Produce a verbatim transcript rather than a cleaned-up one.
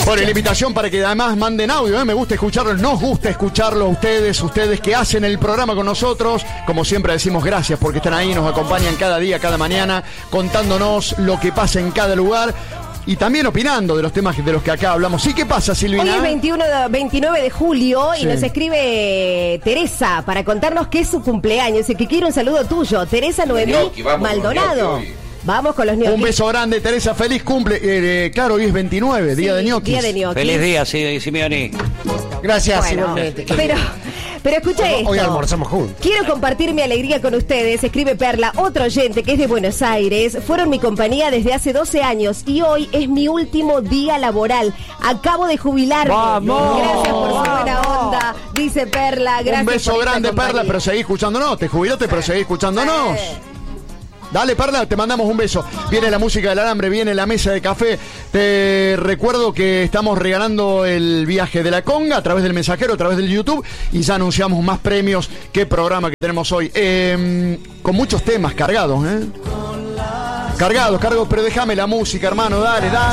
Bueno, y la invitación para que además manden audio, ¿eh? Me gusta escucharlo, nos gusta escucharlo a ustedes, ustedes que hacen el programa con nosotros. Como siempre decimos gracias porque están ahí, nos acompañan cada día, cada mañana, contándonos lo que pasa en cada lugar. Y también opinando de los temas de los que acá hablamos. ¿Sí? ¿Qué pasa, Silvina? Hoy es veintiuno, veintinueve de julio y sí. nos escribe Teresa para contarnos que es su cumpleaños. Dice que quiere un saludo tuyo. Teresa Noemí Maldonado. Vamos con los ñoquis. Un beso grande, Teresa. Feliz cumple. Eh, claro, hoy es veintinueve, día sí, de ñoquis. Día de ñoquis. Feliz día, sí, Simeoni. Gracias, bueno, igualmente. Pero... Pero escucha esto. Hoy almorzamos juntos. Quiero compartir mi alegría con ustedes, escribe Perla, otro oyente que es de Buenos Aires. Fueron mi compañía desde hace doce años y hoy es mi último día laboral. Acabo de jubilarme. ¡Vamos! Gracias por su buena onda, dice Perla. Gracias. Un beso por esta grande, compañía. Perla, pero seguí escuchándonos. Te jubilaste, pero seguí escuchándonos. Eh. Dale, Perla, te mandamos un beso. Viene la música del alambre, viene la mesa de café. Te recuerdo que estamos regalando el viaje de la conga a través del mensajero, a través del YouTube. Y ya anunciamos más premios. Qué programa que tenemos hoy. Eh, con muchos temas cargados, ¿eh? Cargados, cargados. Pero déjame la música, hermano. Dale, dale.